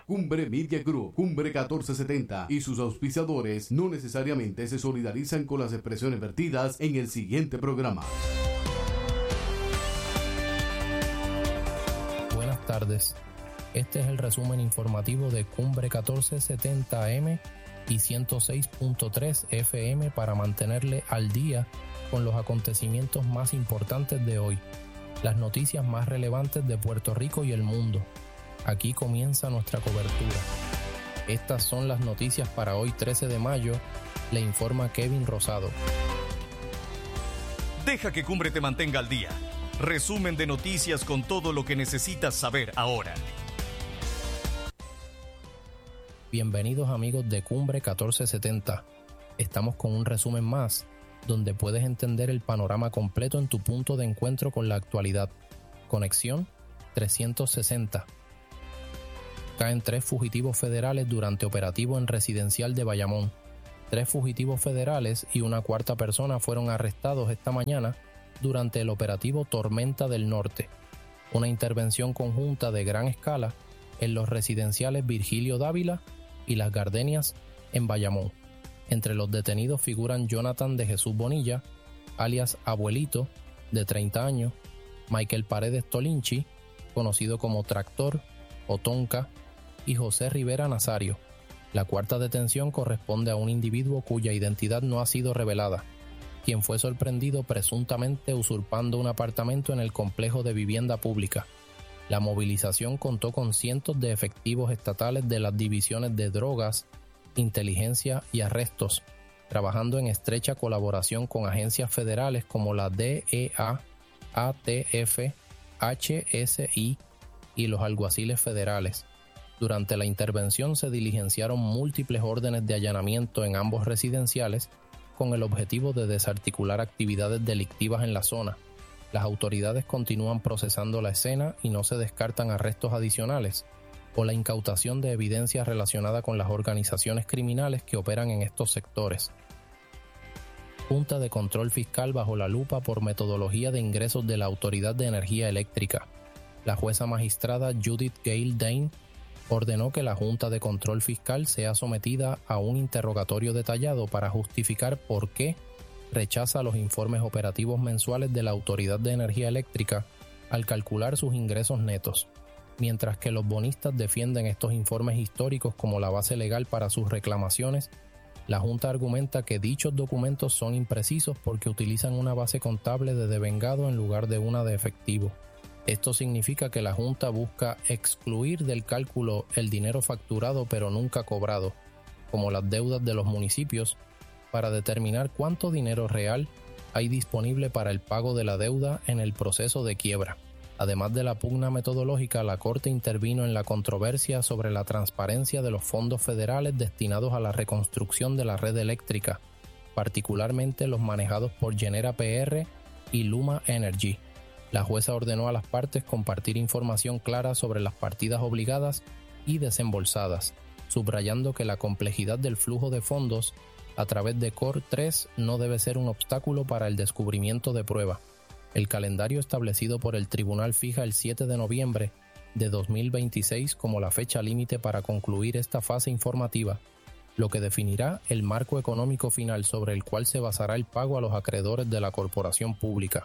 Cumbre Media Group, Cumbre 1470 y sus auspiciadores no necesariamente se solidarizan con las expresiones vertidas en el siguiente programa. Buenas tardes. Este es el resumen informativo de Cumbre 1470 AM y 106.3 FM para mantenerle al día con los acontecimientos más importantes de hoy, las noticias más relevantes de Puerto Rico y el mundo. Aquí comienza nuestra cobertura. Estas son las noticias para hoy 13 de mayo, le informa Kevin Rosado. Deja que Cumbre te mantenga al día. Resumen de noticias con todo lo que necesitas saber ahora. Bienvenidos amigos de Cumbre 1470. Estamos con un resumen más, donde puedes entender el panorama completo en tu punto de encuentro con la actualidad. Conexión 360. Caen 3 fugitivos federales durante operativo en residencial de Bayamón. 3 fugitivos federales y una cuarta persona fueron arrestados esta mañana durante el operativo Tormenta del Norte, una intervención conjunta de gran escala en los residenciales Virgilio Dávila y Las Gardenias en Bayamón. Entre los detenidos figuran Jonathan de Jesús Bonilla, alias Abuelito, de 30 años, Michael Paredes Tolinchi, conocido como Tractor o Tonka, y José Rivera Nazario. La cuarta detención corresponde a un individuo cuya identidad no ha sido revelada, quien fue sorprendido presuntamente usurpando un apartamento en el complejo de vivienda pública. La movilización contó con cientos de efectivos estatales de las divisiones de drogas, inteligencia y arrestos, trabajando en estrecha colaboración con agencias federales como la DEA, ATF, HSI y los alguaciles federales. Durante la intervención se diligenciaron múltiples órdenes de allanamiento en ambos residenciales con el objetivo de desarticular actividades delictivas en la zona. Las autoridades continúan procesando la escena y no se descartan arrestos adicionales o la incautación de evidencia relacionada con las organizaciones criminales que operan en estos sectores. Junta de Control Fiscal bajo la lupa por metodología de ingresos de la Autoridad de Energía Eléctrica. La jueza magistrada Judith Gale Dane ordenó que la Junta de Control Fiscal sea sometida a un interrogatorio detallado para justificar por qué rechaza los informes operativos mensuales de la Autoridad de Energía Eléctrica al calcular sus ingresos netos, mientras que los bonistas defienden estos informes históricos como la base legal para sus reclamaciones. La Junta argumenta que dichos documentos son imprecisos porque utilizan una base contable de devengado en lugar de una de efectivo. Esto significa que la Junta busca excluir del cálculo el dinero facturado pero nunca cobrado, como las deudas de los municipios, para determinar cuánto dinero real hay disponible para el pago de la deuda en el proceso de quiebra. Además de la pugna metodológica, la Corte intervino en la controversia sobre la transparencia de los fondos federales destinados a la reconstrucción de la red eléctrica, particularmente los manejados por Genera PR y Luma Energy. La jueza ordenó a las partes compartir información clara sobre las partidas obligadas y desembolsadas, subrayando que la complejidad del flujo de fondos a través de COR 3 no debe ser un obstáculo para el descubrimiento de prueba. El calendario establecido por el tribunal fija el 7 de noviembre de 2026 como la fecha límite para concluir esta fase informativa, lo que definirá el marco económico final sobre el cual se basará el pago a los acreedores de la corporación pública.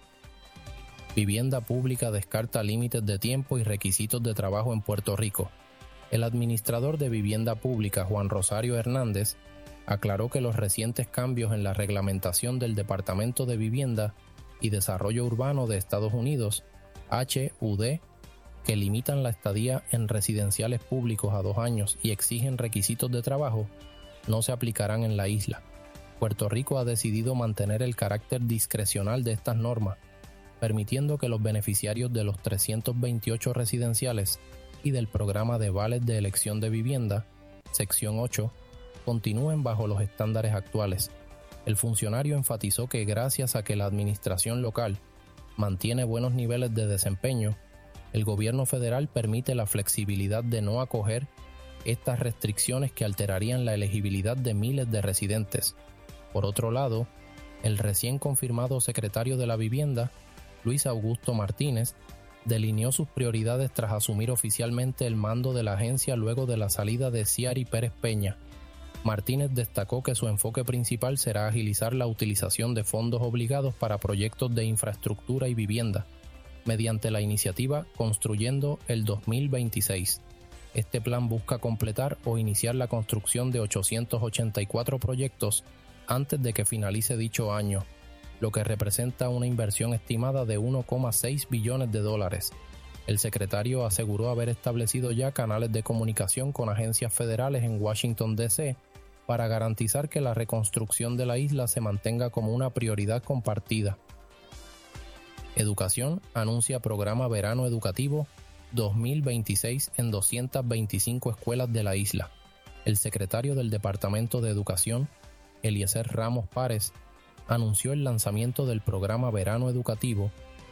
Vivienda Pública descarta límites de tiempo y requisitos de trabajo en Puerto Rico. El administrador de Vivienda Pública, Juan Rosario Hernández, aclaró que los recientes cambios en la reglamentación del Departamento de Vivienda y Desarrollo Urbano de Estados Unidos, HUD, que limitan la estadía en residenciales públicos a 2 años y exigen requisitos de trabajo, no se aplicarán en la isla. Puerto Rico ha decidido mantener el carácter discrecional de estas normas, permitiendo que los beneficiarios de los 328 residenciales y del programa de vales de elección de vivienda, sección 8, continúen bajo los estándares actuales. El funcionario enfatizó que gracias a que la administración local mantiene buenos niveles de desempeño, el gobierno federal permite la flexibilidad de no acoger estas restricciones que alterarían la elegibilidad de miles de residentes. Por otro lado, el recién confirmado secretario de la Vivienda, Luis Augusto Martínez, delineó sus prioridades tras asumir oficialmente el mando de la agencia luego de la salida de Ciary Pérez Peña. Martínez destacó que su enfoque principal será agilizar la utilización de fondos obligados para proyectos de infraestructura y vivienda, mediante la iniciativa Construyendo el 2026. Este plan busca completar o iniciar la construcción de 884 proyectos antes de que finalice dicho año, lo que representa una inversión estimada de 1,6 billones de dólares. El secretario aseguró haber establecido ya canales de comunicación con agencias federales en Washington, D.C., para garantizar que la reconstrucción de la isla se mantenga como una prioridad compartida. Educación anuncia programa Verano Educativo 2026 en 225 escuelas de la isla. El secretario del Departamento de Educación, Eliezer Ramos Párez, anunció el lanzamiento del programa Verano Educativo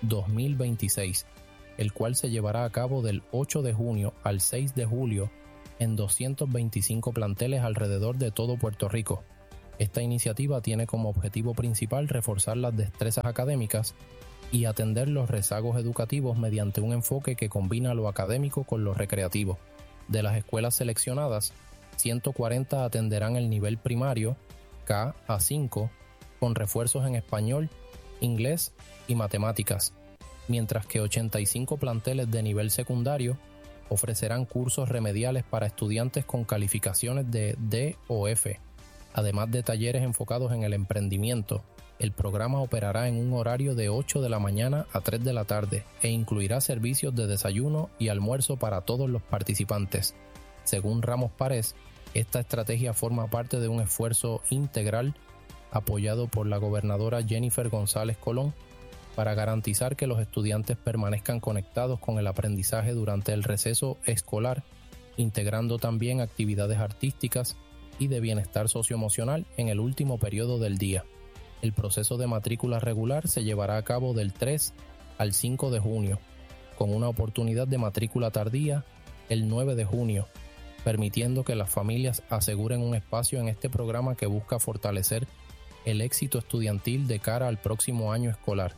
2026, el cual se llevará a cabo del 8 de junio al 6 de julio en 225 planteles alrededor de todo Puerto Rico. Esta iniciativa tiene como objetivo principal reforzar las destrezas académicas y atender los rezagos educativos mediante un enfoque que combina lo académico con lo recreativo. De las escuelas seleccionadas, 140 atenderán el nivel primario, K a 5, con refuerzos en español, inglés y matemáticas, mientras que 85 planteles de nivel secundario ofrecerán cursos remediales para estudiantes con calificaciones de D o F. Además de talleres enfocados en el emprendimiento, el programa operará en un horario de 8 de la mañana a 3 de la tarde e incluirá servicios de desayuno y almuerzo para todos los participantes. Según Ramos Párez, esta estrategia forma parte de un esfuerzo integral apoyado por la gobernadora Jennifer González Colón para garantizar que los estudiantes permanezcan conectados con el aprendizaje durante el receso escolar, integrando también actividades artísticas y de bienestar socioemocional en el último periodo del día. El proceso de matrícula regular se llevará a cabo del 3 al 5 de junio, con una oportunidad de matrícula tardía el 9 de junio, permitiendo que las familias aseguren un espacio en este programa que busca fortalecer el éxito estudiantil de cara al próximo año escolar.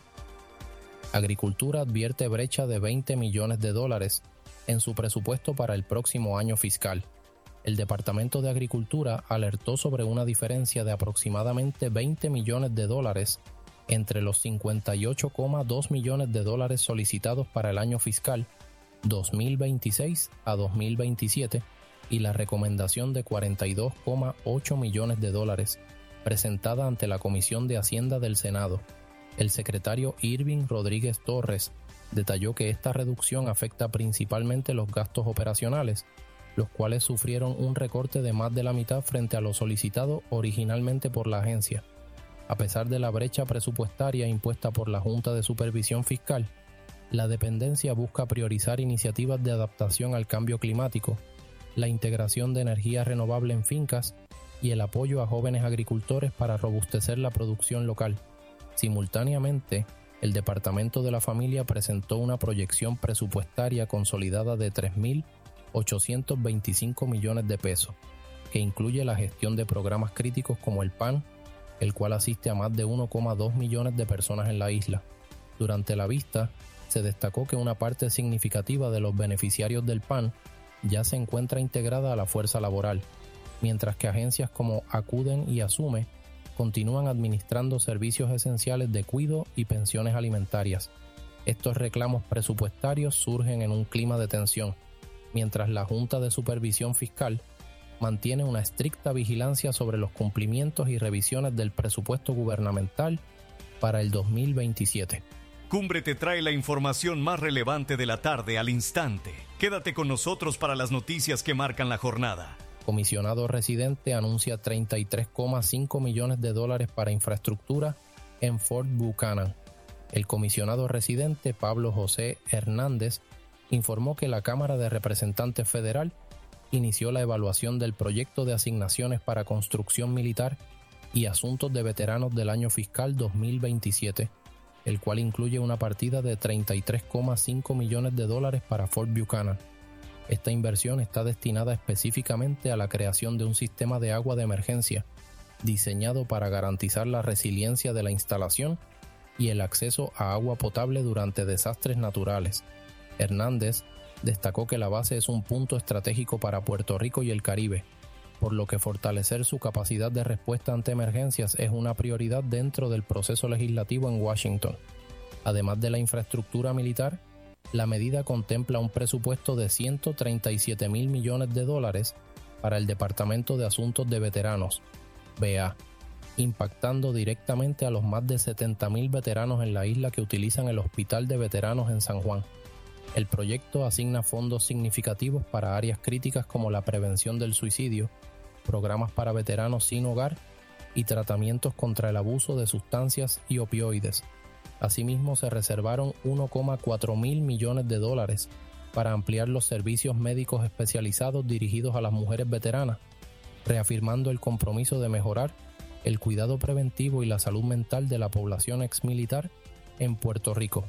Agricultura advierte brecha de $20 millones en su presupuesto para el próximo año fiscal. El Departamento de Agricultura alertó sobre una diferencia de aproximadamente $20 millones entre los $58,2 millones solicitados para el año fiscal 2026 a 2027 y la recomendación de $42,8 millones presentada ante la Comisión de Hacienda del Senado. El secretario Irving Rodríguez Torres detalló que esta reducción afecta principalmente los gastos operacionales, los cuales sufrieron un recorte de más de la mitad frente a lo solicitado originalmente por la agencia. A pesar de la brecha presupuestaria impuesta por la Junta de Supervisión Fiscal, la dependencia busca priorizar iniciativas de adaptación al cambio climático, la integración de energía renovable en fincas y el apoyo a jóvenes agricultores para robustecer la producción local. Simultáneamente, el Departamento de la Familia presentó una proyección presupuestaria consolidada de $3,825 millones, que incluye la gestión de programas críticos como el PAN, el cual asiste a más de 1,2 millones de personas en la isla. Durante la vista, se destacó que una parte significativa de los beneficiarios del PAN ya se encuentra integrada a la fuerza laboral, mientras que agencias como Acuden y Asume continúan administrando servicios esenciales de cuidado y pensiones alimentarias. Estos reclamos presupuestarios surgen en un clima de tensión, mientras la Junta de Supervisión Fiscal mantiene una estricta vigilancia sobre los cumplimientos y revisiones del presupuesto gubernamental para el 2027. Cumbre te trae la información más relevante de la tarde al instante. Quédate con nosotros para las noticias que marcan la jornada. Comisionado residente anuncia $33,5 millones para infraestructura en Fort Buchanan. El comisionado residente Pablo José Hernández informó que la Cámara de Representantes Federal inició la evaluación del proyecto de asignaciones para construcción militar y asuntos de veteranos del año fiscal 2027, el cual incluye una partida de $33,5 millones para Fort Buchanan. Esta inversión está destinada específicamente a la creación de un sistema de agua de emergencia, diseñado para garantizar la resiliencia de la instalación y el acceso a agua potable durante desastres naturales. Hernández destacó que la base es un punto estratégico para Puerto Rico y el Caribe, por lo que fortalecer su capacidad de respuesta ante emergencias es una prioridad dentro del proceso legislativo en Washington. Además de la infraestructura militar, la medida contempla un presupuesto de $137 mil millones para el Departamento de Asuntos de Veteranos, VA, impactando directamente a los más de 70,000 veteranos en la isla que utilizan el Hospital de Veteranos en San Juan. El proyecto asigna fondos significativos para áreas críticas como la prevención del suicidio, programas para veteranos sin hogar y tratamientos contra el abuso de sustancias y opioides. Asimismo, se reservaron $1,4 mil millones para ampliar los servicios médicos especializados dirigidos a las mujeres veteranas, reafirmando el compromiso de mejorar el cuidado preventivo y la salud mental de la población exmilitar en Puerto Rico.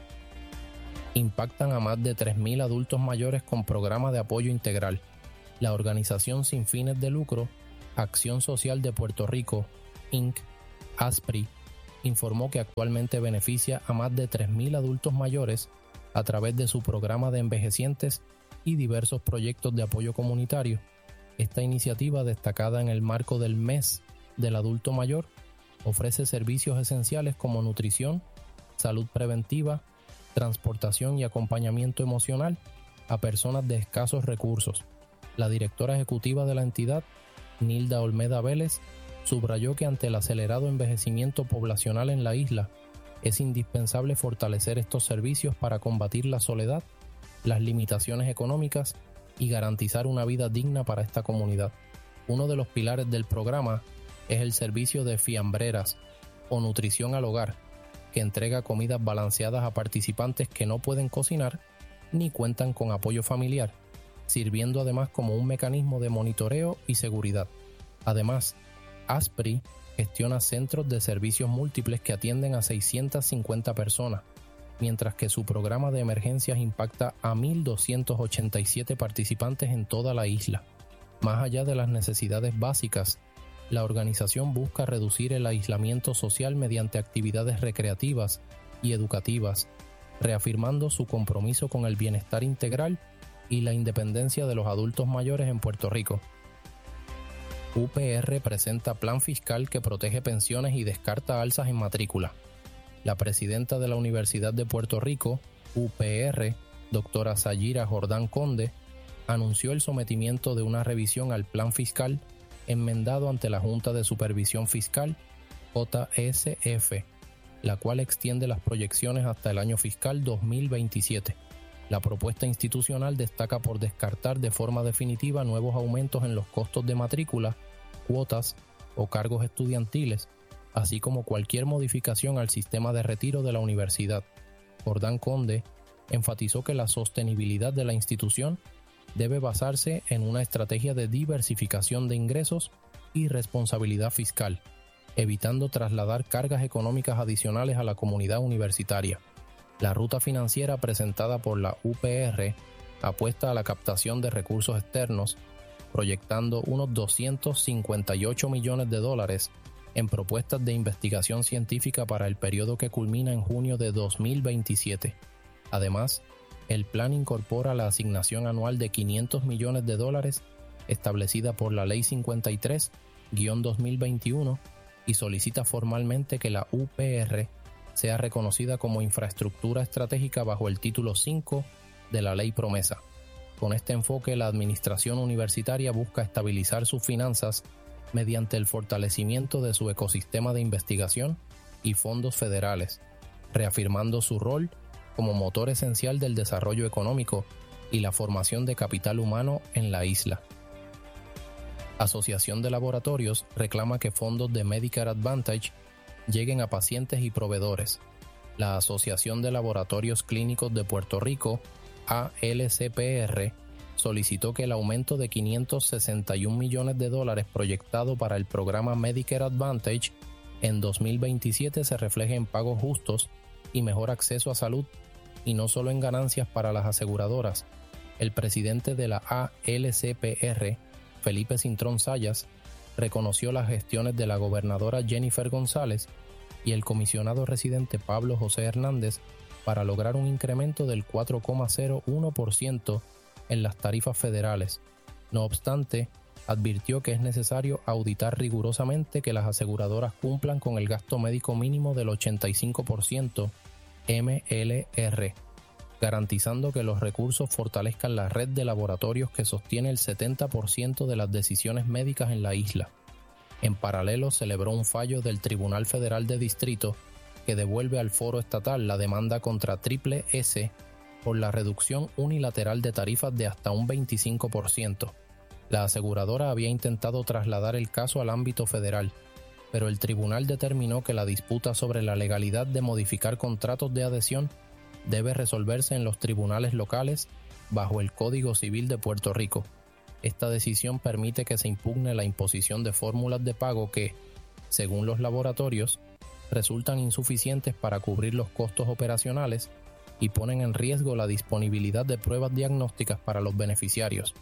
Impactan a más de 3,000 adultos mayores con programa de apoyo integral. La organización sin fines de lucro, Acción Social de Puerto Rico, Inc., ASPRI, informó que actualmente beneficia a más de 3,000 adultos mayores a través de su programa de envejecientes y diversos proyectos de apoyo comunitario. Esta iniciativa, destacada en el marco del Mes del Adulto Mayor, ofrece servicios esenciales como nutrición, salud preventiva, transportación y acompañamiento emocional a personas de escasos recursos. La directora ejecutiva de la entidad, Nilda Olmeda Vélez, subrayó que ante el acelerado envejecimiento poblacional en la isla, es indispensable fortalecer estos servicios para combatir la soledad, las limitaciones económicas y garantizar una vida digna para esta comunidad. Uno de los pilares del programa es el servicio de fiambreras o nutrición al hogar, que entrega comidas balanceadas a participantes que no pueden cocinar ni cuentan con apoyo familiar, sirviendo además como un mecanismo de monitoreo y seguridad. Además, ASPRI gestiona centros de servicios múltiples que atienden a 650 personas, mientras que su programa de emergencias impacta a 1,287 participantes en toda la isla. Más allá de las necesidades básicas, la organización busca reducir el aislamiento social mediante actividades recreativas y educativas, reafirmando su compromiso con el bienestar integral y la independencia de los adultos mayores en Puerto Rico. UPR presenta plan fiscal que protege pensiones y descarta alzas en matrícula. La presidenta de la Universidad de Puerto Rico, UPR, doctora Sayira Jordán Conde, anunció el sometimiento de una revisión al plan fiscal enmendado ante la Junta de Supervisión Fiscal, JSF, la cual extiende las proyecciones hasta el año fiscal 2027. La propuesta institucional destaca por descartar de forma definitiva nuevos aumentos en los costos de matrícula, cuotas o cargos estudiantiles, así como cualquier modificación al sistema de retiro de la universidad. Jordán Conde enfatizó que la sostenibilidad de la institución debe basarse en una estrategia de diversificación de ingresos y responsabilidad fiscal, evitando trasladar cargas económicas adicionales a la comunidad universitaria. La ruta financiera presentada por la UPR apuesta a la captación de recursos externos, proyectando unos $258 millones en propuestas de investigación científica para el periodo que culmina en junio de 2027. Además, el plan incorpora la asignación anual de $500 millones establecida por la Ley 53-2021 y solicita formalmente que la UPR sea reconocida como infraestructura estratégica bajo el título 5 de la Ley Promesa. Con este enfoque, la administración universitaria busca estabilizar sus finanzas mediante el fortalecimiento de su ecosistema de investigación y fondos federales, reafirmando su rol como motor esencial del desarrollo económico y la formación de capital humano en la isla. Asociación de Laboratorios reclama que fondos de Medicare Advantage lleguen a pacientes y proveedores. La Asociación de Laboratorios Clínicos de Puerto Rico, ALCPR, solicitó que el aumento de $561 millones proyectado para el programa Medicare Advantage en 2027 se refleje en pagos justos y mejor acceso a salud, y no solo en ganancias para las aseguradoras. El presidente de la ALCPR, Felipe Cintrón Sayas, reconoció las gestiones de la gobernadora Jennifer González y el comisionado residente Pablo José Hernández para lograr un incremento del 4,01% en las tarifas federales. No obstante, advirtió que es necesario auditar rigurosamente que las aseguradoras cumplan con el gasto médico mínimo del 85% MLR, garantizando que los recursos fortalezcan la red de laboratorios que sostiene el 70% de las decisiones médicas en la isla. En paralelo, celebró un fallo del Tribunal Federal de Distrito que devuelve al foro estatal la demanda contra Triple S por la reducción unilateral de tarifas de hasta un 25%. La aseguradora había intentado trasladar el caso al ámbito federal, pero el tribunal determinó que la disputa sobre la legalidad de modificar contratos de adhesión debe resolverse en los tribunales locales bajo el Código Civil de Puerto Rico. Esta decisión permite que se impugne la imposición de fórmulas de pago que, según los laboratorios, resultan insuficientes para cubrir los costos operacionales y ponen en riesgo la disponibilidad de pruebas diagnósticas para los beneficiarios.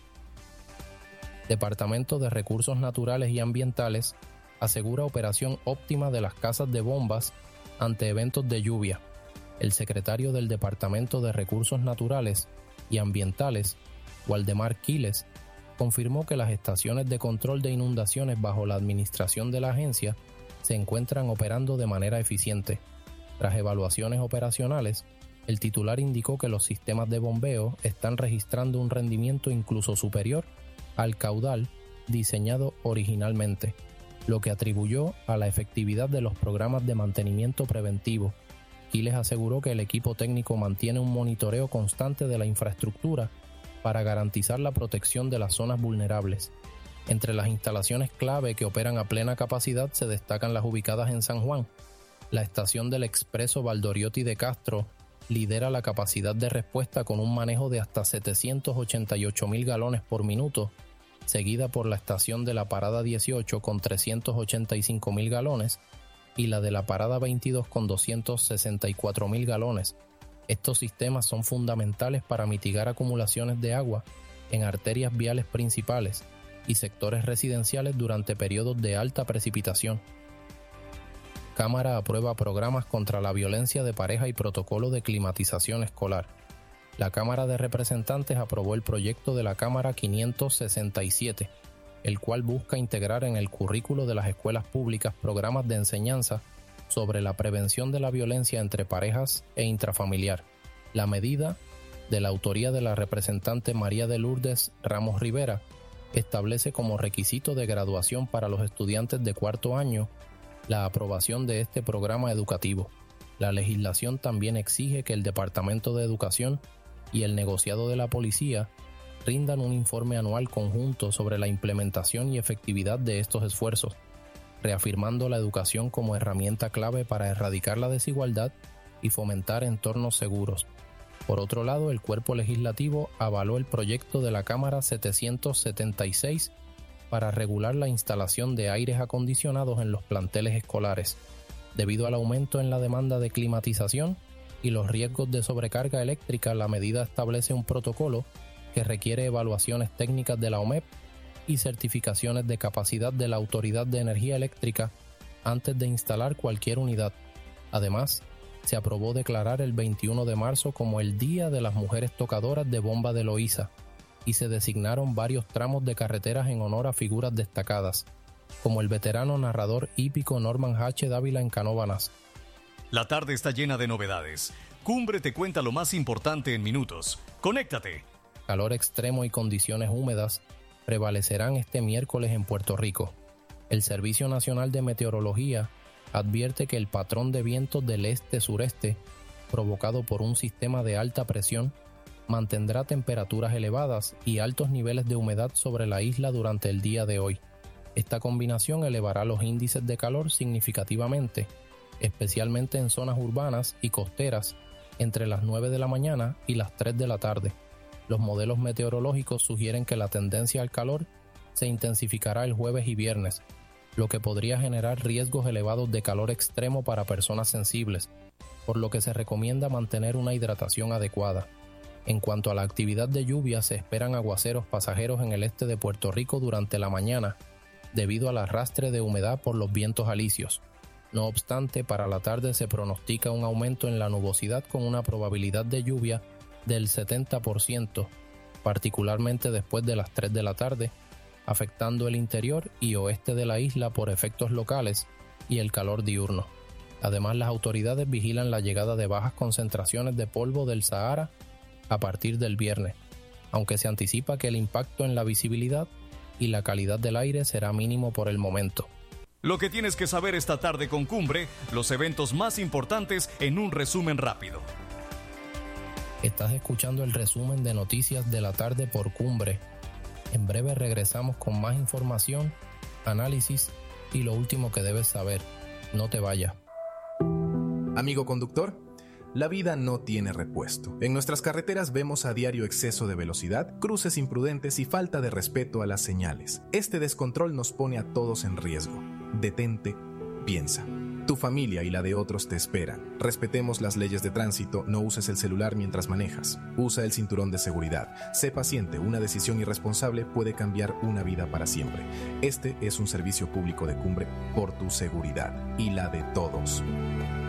Departamento de Recursos Naturales y Ambientales asegura operación óptima de las casas de bombas ante eventos de lluvia. El secretario del Departamento de Recursos Naturales y Ambientales, Waldemar Quiles, confirmó que las estaciones de control de inundaciones bajo la administración de la agencia se encuentran operando de manera eficiente. Tras evaluaciones operacionales, el titular indicó que los sistemas de bombeo están registrando un rendimiento incluso superior al caudal diseñado originalmente, lo que atribuyó a la efectividad de los programas de mantenimiento preventivo. Quiles aseguró que el equipo técnico mantiene un monitoreo constante de la infraestructura para garantizar la protección de las zonas vulnerables. Entre las instalaciones clave que operan a plena capacidad se destacan las ubicadas en San Juan. La estación del Expreso Valdoriotti de Castro lidera la capacidad de respuesta con un manejo de hasta 788,000 galones por minuto, seguida por la estación de la Parada 18 con 385,000 galones y la de la Parada 22 con 264,000 galones. Estos sistemas son fundamentales para mitigar acumulaciones de agua en arterias viales principales y sectores residenciales durante periodos de alta precipitación. Cámara aprueba programas contra la violencia de pareja y protocolo de climatización escolar. La Cámara de Representantes aprobó el proyecto de la Cámara 567, el cual busca integrar en el currículo de las escuelas públicas programas de enseñanza sobre la prevención de la violencia entre parejas e intrafamiliar. La medida, de la autoría de la representante María de Lourdes Ramos Rivera, establece como requisito de graduación para los estudiantes de cuarto año la aprobación de este programa educativo. La legislación también exige que el Departamento de Educación y el negociado de la policía rindan un informe anual conjunto sobre la implementación y efectividad de estos esfuerzos, reafirmando la educación como herramienta clave para erradicar la desigualdad y fomentar entornos seguros. Por otro lado, el cuerpo legislativo avaló el proyecto de la Cámara 776 para regular la instalación de aires acondicionados en los planteles escolares. Debido al aumento en la demanda de climatización y los riesgos de sobrecarga eléctrica, la medida establece un protocolo que requiere evaluaciones técnicas de la OMEP y certificaciones de capacidad de la Autoridad de Energía Eléctrica antes de instalar cualquier unidad. Además, se aprobó declarar el 21 de marzo como el Día de las Mujeres Tocadoras de Bomba de Loíza y se designaron varios tramos de carreteras en honor a figuras destacadas, como el veterano narrador hípico Norman H. Dávila en Canóvanas. La tarde está llena de novedades. Cumbre te cuenta lo más importante en minutos. ¡Conéctate! Calor extremo y condiciones húmedas prevalecerán este miércoles en Puerto Rico. El Servicio Nacional de Meteorología advierte que el patrón de vientos del este-sureste, provocado por un sistema de alta presión, mantendrá temperaturas elevadas y altos niveles de humedad sobre la isla durante el día de hoy. Esta combinación elevará los índices de calor significativamente, especialmente en zonas urbanas y costeras, entre las 9 de la mañana y las 3 de la tarde. Los modelos meteorológicos sugieren que la tendencia al calor se intensificará el jueves y viernes, lo que podría generar riesgos elevados de calor extremo para personas sensibles, por lo que se recomienda mantener una hidratación adecuada. En cuanto a la actividad de lluvia, se esperan aguaceros pasajeros en el este de Puerto Rico durante la mañana, debido al arrastre de humedad por los vientos alisios. No obstante, para la tarde se pronostica un aumento en la nubosidad con una probabilidad de lluvia del 70%, particularmente después de las 3 de la tarde, afectando el interior y oeste de la isla por efectos locales y el calor diurno. Además, las autoridades vigilan la llegada de bajas concentraciones de polvo del Sahara a partir del viernes, aunque se anticipa que el impacto en la visibilidad y la calidad del aire será mínimo por el momento. Lo que tienes que saber esta tarde con Cumbre, los eventos más importantes en un resumen rápido. Estás escuchando el resumen de noticias de la tarde por Cumbre. En breve regresamos con más información, análisis y lo último que debes saber. No te vayas. Amigo conductor, la vida no tiene repuesto. En nuestras carreteras vemos a diario exceso de velocidad, cruces imprudentes y falta de respeto a las señales. Este descontrol nos pone a todos en riesgo. Detente, piensa. Tu familia y la de otros te esperan. Respetemos las leyes de tránsito, no uses el celular mientras manejas. Usa el cinturón de seguridad. Sé paciente, una decisión irresponsable puede cambiar una vida para siempre. Este es un servicio público de Cumbre por tu seguridad y la de todos.